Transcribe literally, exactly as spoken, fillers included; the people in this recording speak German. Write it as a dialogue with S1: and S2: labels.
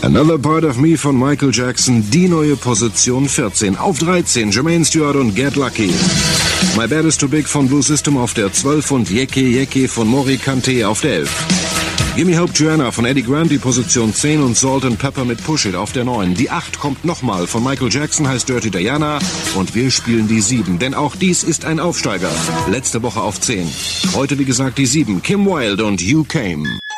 S1: Another Part of Me von Michael Jackson, die neue Position vierzehn. Auf dreizehn Jermaine Stewart und Get Lucky. My Bad Is Too Big von Blue System auf der zwölf und Yeke Yeke von Mori Kante auf der elf. Gimme Hope Joanna von Eddie Grant, die Position zehn und Salt and Pepper mit Push It auf der neun. Die acht kommt nochmal von Michael Jackson, heißt Dirty Diana und wir spielen die sieben, denn auch dies ist ein Aufsteiger. Letzte Woche auf zehn. Heute wie gesagt die sieben, Kim Wilde und You Came.